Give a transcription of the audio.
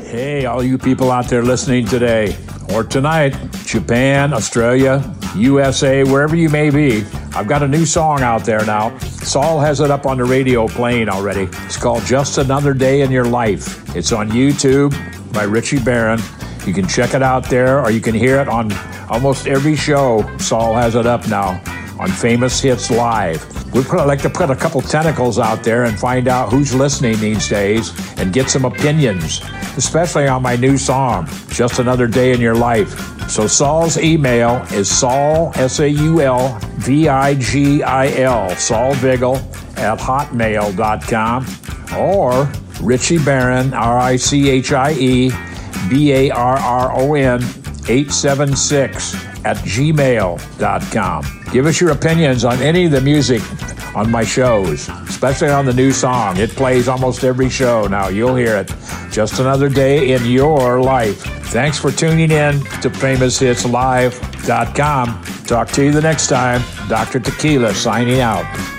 Hey, all you people out there listening today or tonight, Japan, Australia, USA, wherever you may be, I've got a new song out there now. Saul has it up on the radio playing already. It's called Just Another Day in Your Life. It's on YouTube by Richie Barron. You can check it out there, or you can hear it on almost every show. Saul has it up now on Famous Hits Live. We'd like to put a couple tentacles out there and find out who's listening these days and get some opinions, especially on my new song, Just Another Day in Your Life. So Saul's email is Saul, Saulvigil, Saul Vigil at hotmail.com, or Richie Barron, Richie Barron 876 at gmail.com. Give us your opinions on any of the music on my shows, especially on the new song. It plays almost every show now. You'll hear it. Just Another Day in Your Life. Thanks for tuning in to FamousHitsLive.com. Talk to you the next time. Dr. Tequila signing out.